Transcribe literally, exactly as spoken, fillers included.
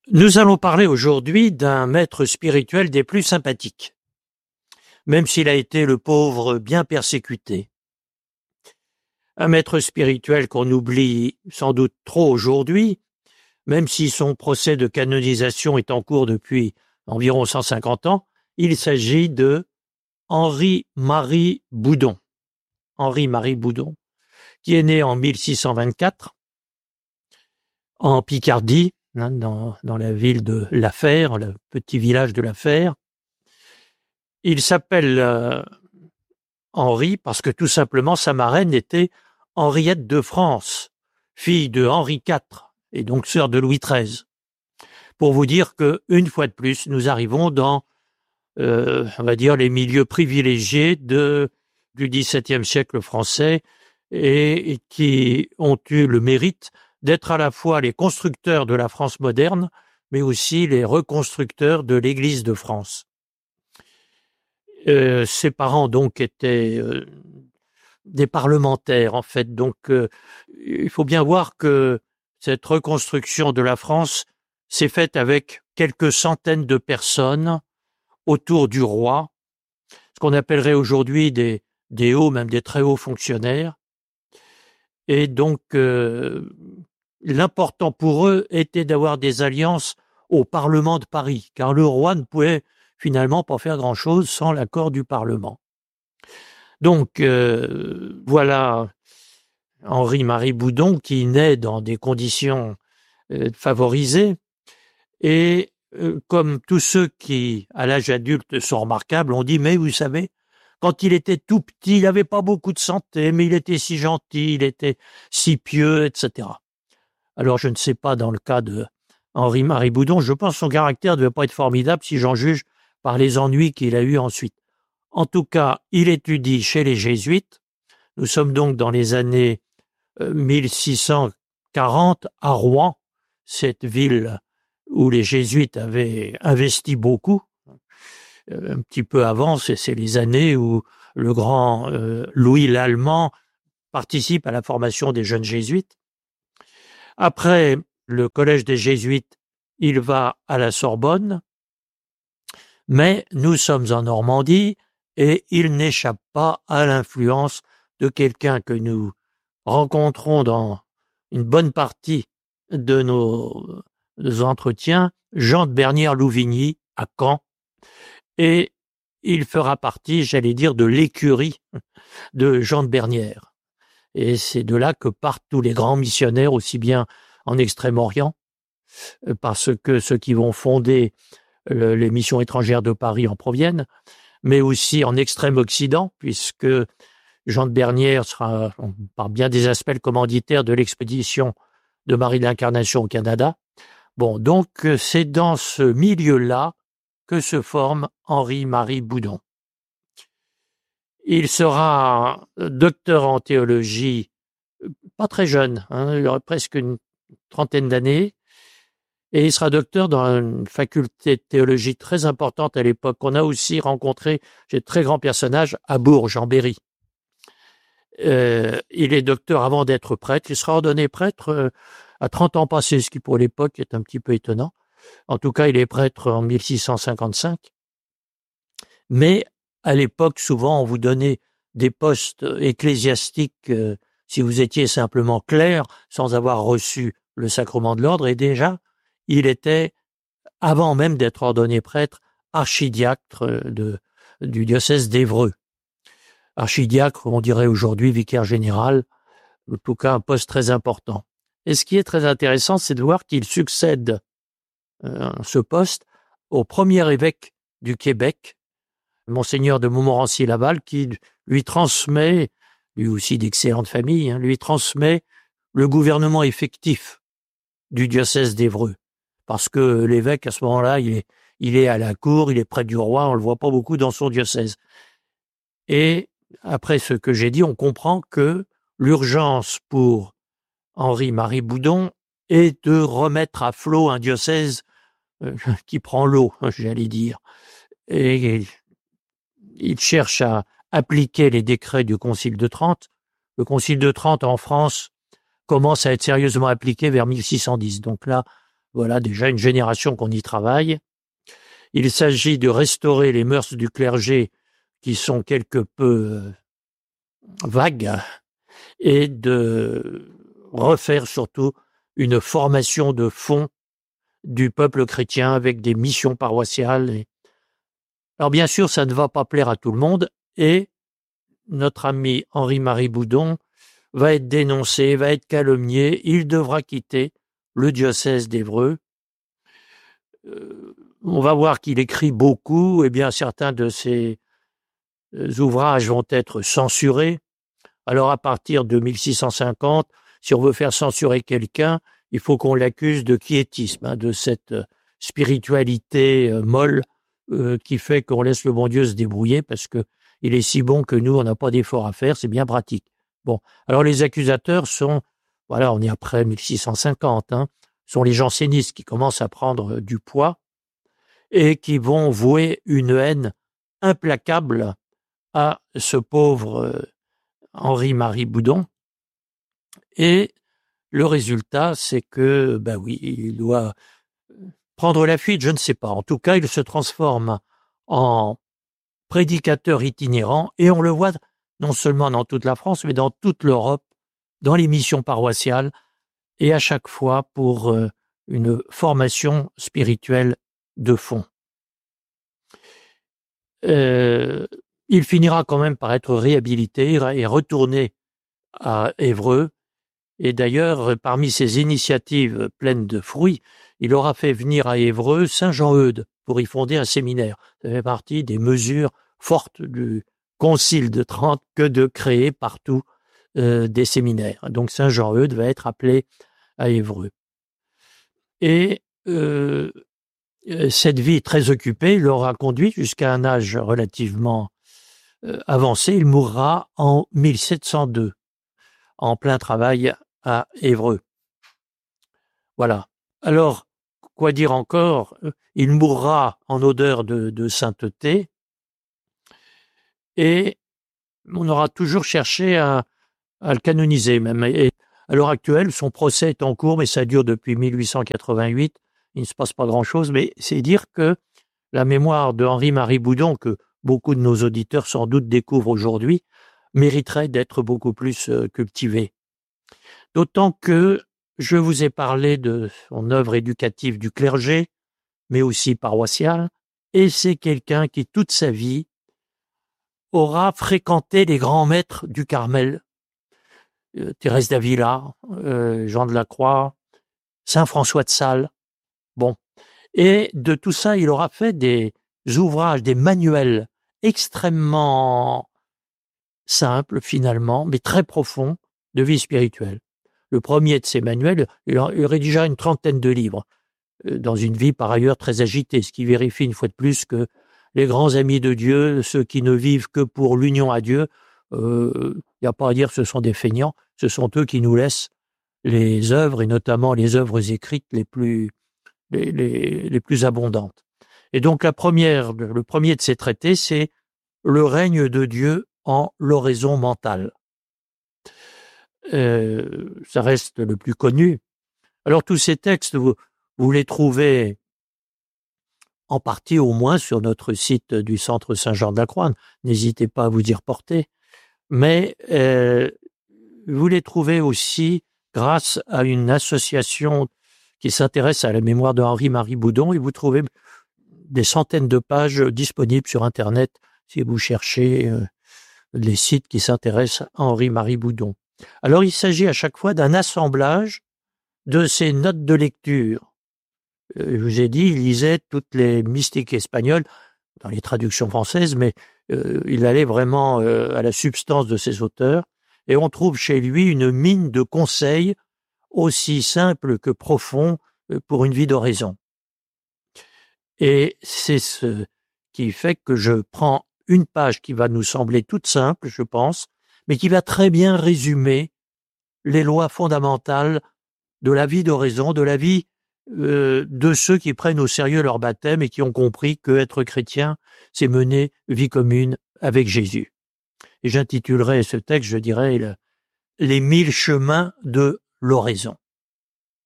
Nous allons parler aujourd'hui d'un maître spirituel des plus sympathiques, même s'il a été le pauvre bien persécuté. Un maître spirituel qu'on oublie sans doute trop aujourd'hui, même si son procès de canonisation est en cours depuis environ cent cinquante ans, il s'agit de Henri-Marie Boudon. Henri-Marie Boudon, qui est né en mille six cent vingt-quatre en Picardie, hein, dans, dans la ville de La Fère, le petit village de La Fère. Il s'appelle euh, Henri parce que tout simplement sa marraine était Henriette de France, fille de Henri quatre et donc sœur de Louis treize. Pour vous dire que, une fois de plus, nous arrivons dans, euh, on va dire, les milieux privilégiés de, du dix-septième siècle français et, et qui ont eu le mérite d'être à la fois les constructeurs de la France moderne, mais aussi les reconstructeurs de l'Église de France. Euh, ses parents donc étaient euh, des parlementaires en fait, donc euh, il faut bien voir que cette reconstruction de la France s'est faite avec quelques centaines de personnes autour du roi, ce qu'on appellerait aujourd'hui des, des hauts, même des très hauts fonctionnaires. Et donc, euh, l'important pour eux était d'avoir des alliances au Parlement de Paris, car le roi ne pouvait finalement pas faire grand-chose sans l'accord du Parlement. Donc, euh, voilà Henri-Marie Boudon qui naît dans des conditions euh, favorisées et euh, comme tous ceux qui, à l'âge adulte, sont remarquables, on dit, mais vous savez, quand il était tout petit, il n'avait pas beaucoup de santé, mais il était si gentil, il était si pieux, et cetera. Alors, je ne sais pas dans le cas de Henri-Marie Boudon, je pense que son caractère ne devait pas être formidable si j'en juge par les ennuis qu'il a eus ensuite. En tout cas, il étudie chez les Jésuites. Nous sommes donc dans les années mille six cent quarante à Rouen, cette ville où les Jésuites avaient investi beaucoup. Un petit peu avant, c'est, c'est les années où le grand euh, Louis l'Allemand participe à la formation des jeunes Jésuites. Après le collège des Jésuites, il va à la Sorbonne, mais nous sommes en Normandie et il n'échappe pas à l'influence de quelqu'un que nous rencontrons dans une bonne partie de nos, nos entretiens, Jean de Bernières-Louvigny à Caen, et il fera partie, j'allais dire, de l'écurie de Jean de Bernières. Et c'est de là que partent tous les grands missionnaires, aussi bien en Extrême-Orient, parce que ceux qui vont fonder les missions étrangères de Paris en proviennent, mais aussi en Extrême-Occident, puisque Jean de Bernières sera, par bien des aspects, le commanditaire de l'expédition de Marie de l'Incarnation au Canada. Bon, donc c'est dans ce milieu-là que se forme Henri-Marie Boudon. Il sera docteur en théologie, pas très jeune, hein, il aurait presque une trentaine d'années, et il sera docteur dans une faculté de théologie très importante à l'époque, qu'on a aussi rencontré chez de très grands personnages à Bourges, en Berry. Euh, il est docteur avant d'être prêtre. Il sera ordonné prêtre euh, à trente ans passés, ce qui pour l'époque est un petit peu étonnant. En tout cas, il est prêtre en mille six cent cinquante-cinq. Mais à l'époque, souvent, on vous donnait des postes ecclésiastiques euh, si vous étiez simplement clerc, sans avoir reçu le sacrement de l'ordre. Et déjà, il était, avant même d'être ordonné prêtre, archidiacre de, du diocèse d'Évreux. Archidiacre, on dirait aujourd'hui vicaire général, en tout cas un poste très important. Et ce qui est très intéressant, c'est de voir qu'il succède euh, ce poste au premier évêque du Québec, Monseigneur de Montmorency-Laval, qui lui transmet, lui aussi d'excellente famille, hein, lui transmet le gouvernement effectif du diocèse d'Évreux. Parce que l'évêque, à ce moment-là, il est, il est à la cour, il est près du roi, on le voit pas beaucoup dans son diocèse. Et après ce que j'ai dit, on comprend que l'urgence pour Henri-Marie Boudon est de remettre à flot un diocèse euh, qui prend l'eau, j'allais dire. Et il cherche à appliquer les décrets du Concile de Trente. Le Concile de Trente en France commence à être sérieusement appliqué vers mille six cent dix. Donc là, voilà déjà une génération qu'on y travaille. Il s'agit de restaurer les mœurs du clergé qui sont quelque peu euh, vagues et de refaire surtout une formation de fond du peuple chrétien avec des missions paroissiales. Et... Alors bien sûr, ça ne va pas plaire à tout le monde et notre ami Henri-Marie Boudon va être dénoncé, va être calomnié, il devra quitter le diocèse d'Évreux. Euh, on va voir qu'il écrit beaucoup, et bien certains de ses ouvrages vont être censurés. Alors à partir de mille six cent cinquante, si on veut faire censurer quelqu'un, il faut qu'on l'accuse de quiétisme, hein, de cette spiritualité euh, molle euh, qui fait qu'on laisse le bon Dieu se débrouiller parce que il est si bon que nous, on n'a pas d'effort à faire, c'est bien pratique. Bon, alors les accusateurs sont, voilà, on est après mille six cent cinquante, hein, sont les jansénistes qui commencent à prendre du poids et qui vont vouer une haine implacable à ce pauvre euh, Henri-Marie Boudon. Et le résultat, c'est que, ben oui, il doit prendre la fuite, je ne sais pas. En tout cas, il se transforme en prédicateur itinérant et on le voit non seulement dans toute la France, mais dans toute l'Europe, dans les missions paroissiales et à chaque fois pour euh, une formation spirituelle de fond. Euh, il finira quand même par être réhabilité et retourné à Évreux. Et d'ailleurs, parmi ces initiatives pleines de fruits, il aura fait venir à Évreux Saint Jean-Eudes pour y fonder un séminaire. Ça fait partie des mesures fortes du Concile de Trente que de créer partout euh, des séminaires. Donc Saint Jean-Eudes va être appelé à Évreux. Et euh, cette vie très occupée l'aura conduit jusqu'à un âge relativement euh, avancé. Il mourra en mille sept cent deux, en plein travail à Évreux. Voilà. Alors, quoi dire encore? Il mourra en odeur de, de sainteté et on aura toujours cherché à, à le canoniser même. Et à l'heure actuelle, son procès est en cours, mais ça dure depuis mille huit cent quatre-vingt-huit. Il ne se passe pas grand-chose, mais c'est dire que la mémoire de Henri-Marie Boudon, que beaucoup de nos auditeurs sans doute découvrent aujourd'hui, mériterait d'être beaucoup plus euh, cultivée. D'autant que je vous ai parlé de son œuvre éducative du clergé, mais aussi paroissiale, et c'est quelqu'un qui, toute sa vie, aura fréquenté les grands maîtres du Carmel, euh, Thérèse d'Avila, euh, Jean de la Croix, Saint François de Sales. Bon, et de tout ça, il aura fait des ouvrages, des manuels extrêmement simples finalement, mais très profonds de vie spirituelle. Le premier de ces manuels, il rédigea une trentaine de livres, dans une vie par ailleurs très agitée, ce qui vérifie une fois de plus que les grands amis de Dieu, ceux qui ne vivent que pour l'union à Dieu, il euh, n'y a pas à dire que ce sont des feignants, ce sont eux qui nous laissent les œuvres, et notamment les œuvres écrites les plus, les, les, les plus abondantes. Et donc la première, le premier de ces traités, c'est le règne de Dieu en l'oraison mentale. Euh, ça reste le plus connu. Alors tous ces textes, vous, vous les trouvez en partie au moins sur notre site du Centre Saint-Jean-de-la-Croix. N'hésitez pas à vous y reporter. Mais euh, vous les trouvez aussi grâce à une association qui s'intéresse à la mémoire de Henri-Marie Boudon et vous trouvez des centaines de pages disponibles sur Internet si vous cherchez euh, les sites qui s'intéressent à Henri-Marie Boudon. Alors il s'agit à chaque fois d'un assemblage de ces notes de lecture. Euh, je vous ai dit, il lisait toutes les mystiques espagnoles dans les traductions françaises, mais euh, il allait vraiment euh, à la substance de ces auteurs, et on trouve chez lui une mine de conseils aussi simples que profonds euh, pour une vie d'oraison. Et c'est ce qui fait que je prends une page qui va nous sembler toute simple, je pense, mais qui va très bien résumer les lois fondamentales de la vie d'oraison, de la vie euh, de ceux qui prennent au sérieux leur baptême et qui ont compris que être chrétien, c'est mener vie commune avec Jésus. Et j'intitulerai ce texte, je dirais, le, les mille chemins de l'oraison.